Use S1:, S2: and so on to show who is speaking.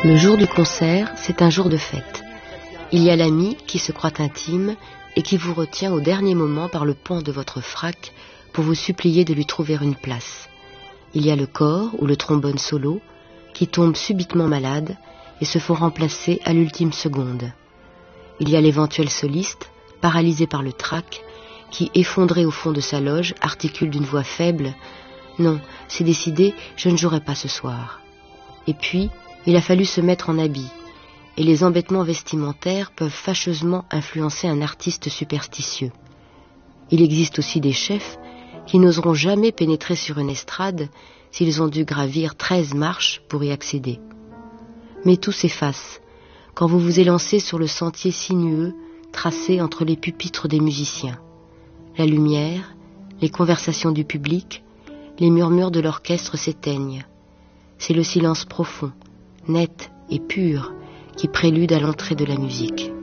S1: Le jour du concert, c'est un jour de fête. Il y a l'ami qui se croit intime et qui vous retient au dernier moment par le pan de votre frac pour vous supplier de lui trouver une place. Il y a le cor ou le trombone solo qui tombe subitement malade et se font remplacer à l'ultime seconde. Il y a l'éventuel soliste, paralysé par le trac, qui, effondré au fond de sa loge, articule d'une voix faible « Non, c'est décidé, je ne jouerai pas ce soir ». Et puis, il a fallu se mettre en habit, et les embêtements vestimentaires peuvent fâcheusement influencer un artiste superstitieux. Il existe aussi des chefs qui n'oseront jamais pénétrer sur une estrade s'ils ont dû gravir 13 marches pour y accéder. Mais tout s'efface quand vous vous élancez sur le sentier sinueux tracé entre les pupitres des musiciens. La lumière, les conversations du public, les murmures de l'orchestre s'éteignent. C'est le silence profond, net et pur, qui prélude à l'entrée de la musique.